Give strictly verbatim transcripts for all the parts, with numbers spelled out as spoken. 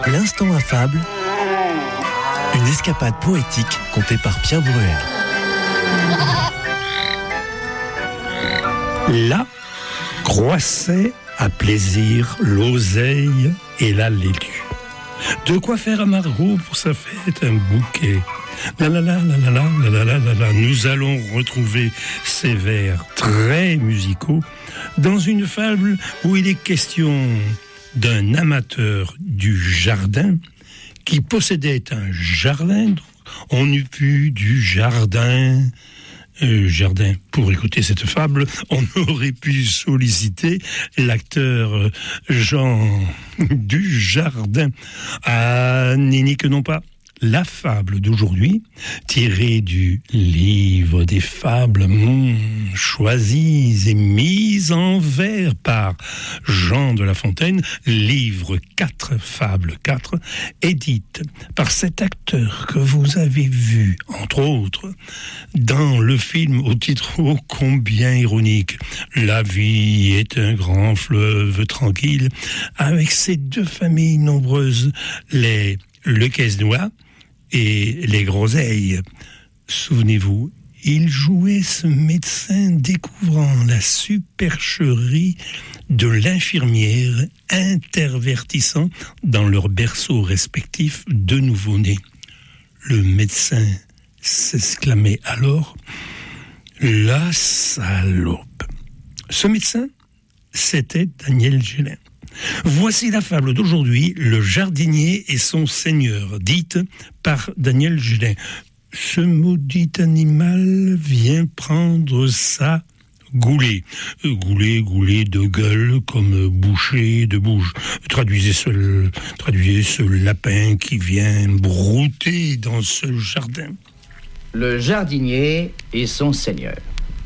L'instant affable, une escapade poétique contée par Pierre Bruel. Là croissait à plaisir l'oseille et la laitue. De quoi faire à Margot pour sa fête un bouquet. La la la la la la la la la la. Nous allons retrouver ces vers très musicaux dans une fable où il est question d'un amateur du jardin qui possédait un jardin. On eût pu du jardin. Euh, jardin. Pour écouter cette fable, on aurait pu solliciter l'acteur Jean Dujardin. Ah, Nini que non pas. La fable d'aujourd'hui, tirée du livre des fables, mmh, choisies et mises en vers par Jean de La Fontaine, livre quatre, fable quatre, édite par cet acteur que vous avez vu, entre autres, dans le film au titre ô combien ironique, La vie est un grand fleuve tranquille, avec ses deux familles nombreuses, les Le Quesnoy et les Groseilles. Souvenez-vous, il jouait ce médecin découvrant la supercherie de l'infirmière, intervertissant dans leurs berceaux respectifs deux nouveau-nés. Le médecin s'exclamait alors « La salope !» Ce médecin, c'était Daniel Gélin. Voici la fable d'aujourd'hui, le jardinier et son seigneur, dite par Daniel Gélin. Ce maudit animal vient prendre sa goulée. Goulée, goulée de gueule comme boucher de bouche. Traduisez ce, traduisez ce lapin qui vient brouter dans ce jardin. Le jardinier et son seigneur.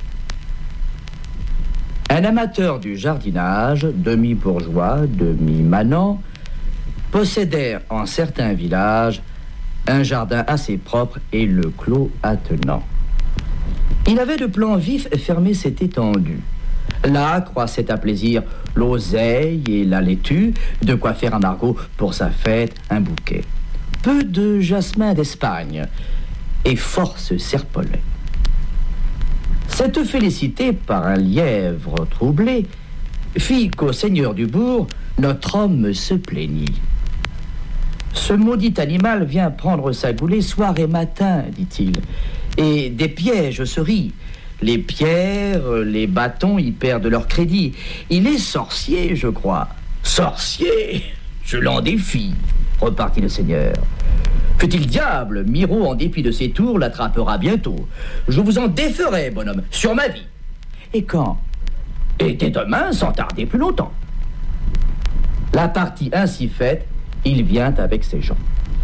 Un amateur du jardinage, demi-bourgeois, demi-manant, possédait en certains villages un jardin assez propre et le clos attenant. Il avait de plans vifs fermé cette étendue. Là croissaient à plaisir l'oseille et la laitue, de quoi faire à Margot pour sa fête un bouquet. Peu de jasmin d'Espagne et force serpolet. Cette félicité par un lièvre troublé fit qu'au seigneur du bourg, notre homme se plaignit. Ce maudit animal vient prendre sa goulée soir et matin, dit-il, et des pièges se rient. Les pierres, les bâtons y perdent leur crédit. Il est sorcier, je crois. Sorcier? Je l'en défie, repartit le seigneur. Que-t-il diable, Miro, en dépit de ses tours, l'attrapera bientôt. Je vous en déferai, bonhomme, sur ma vie. Et quand? Et dès demain, sans tarder plus longtemps. La partie ainsi faite, il vient avec ses gens.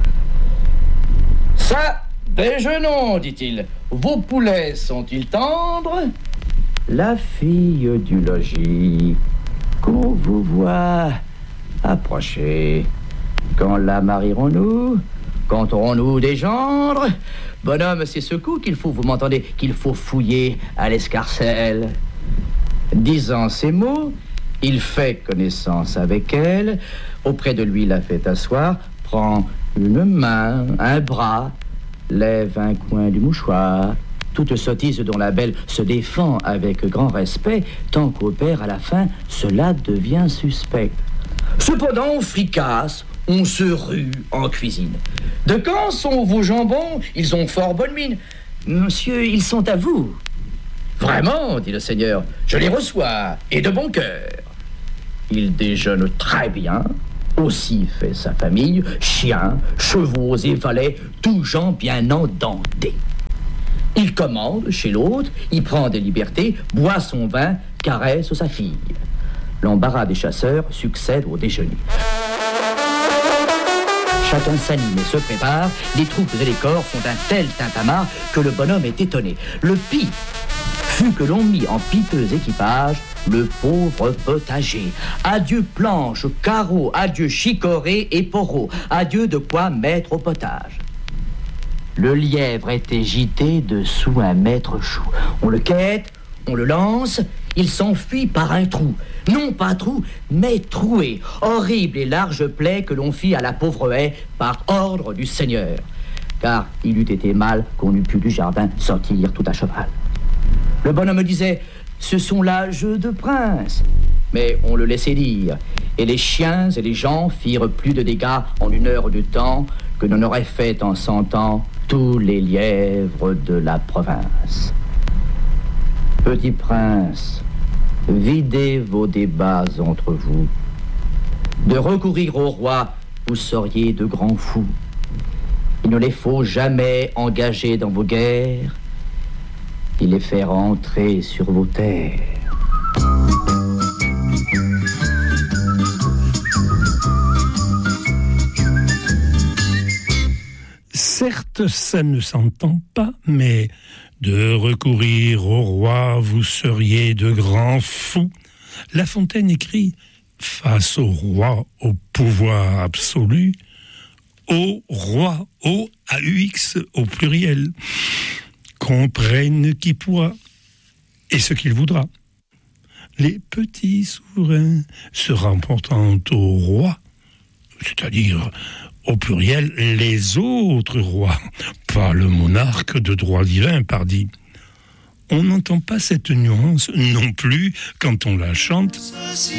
Ça, déjeunons, dit-il. Vos poulets sont-ils tendres? La fille du logis, qu'on vous voit approcher. Quand la marierons-nous? Quand aurons-nous des gendres? Bonhomme, c'est ce coup qu'il faut, vous m'entendez, qu'il faut fouiller à l'escarcelle. Disant ces mots, il fait connaissance avec elle. Auprès de lui, la fait asseoir, prend une main, un bras, lève un coin du mouchoir. Toute sottise dont la belle se défend avec grand respect, tant qu'au père, à la fin, cela devient suspect. Cependant, on fricasse, on se rue en cuisine. De quand sont vos jambons? Ils ont fort bonne mine. Monsieur, ils sont à vous. Vraiment, dit le seigneur, je les reçois, et de bon cœur. Il déjeune très bien, aussi fait sa famille, chiens, chevaux et valets, tous gens bien endentés. Il commande chez l'autre, il prend des libertés, boit son vin, caresse sa fille. L'embarras des chasseurs succède au déjeuner. Chacun s'anime et se prépare, les troupes et les corps font un tel tintamarre que le bonhomme est étonné. Le pire fut que l'on mit en piteux équipage le pauvre potager. Adieu planches, carreaux, adieu chicorées et poreaux, adieu de quoi mettre au potage. Le lièvre était gîté dessous un maître chou. On le quête, on le lance, il s'enfuit par un trou. Non pas trou, mais trouée. Horrible et large plaie que l'on fit à la pauvre haie par ordre du Seigneur. Car il eût été mal qu'on eût pu du jardin sortir tout à cheval. Le bonhomme disait, ce sont là jeux de princes. Mais on le laissait dire. Et les chiens et les gens firent plus de dégâts en une heure de temps que n'en auraient fait en cent ans tous les lièvres de la province. Petit prince, videz vos débats entre vous. De recourir au roi, vous seriez de grands fous. Il ne les faut jamais engager dans vos guerres, ni les faire entrer sur vos terres. Certes, ça ne s'entend pas, mais de recourir au roi, vous seriez de grands fous. La Fontaine écrit, face au roi, au pouvoir absolu, au roi, au A U X au pluriel, comprenne qui pourra et ce qu'il voudra. Les petits souverains se rapportant au roi, c'est-à-dire au pluriel, les autres rois, pas le monarque de droit divin, pardi. On n'entend pas cette nuance non plus quand on la chante.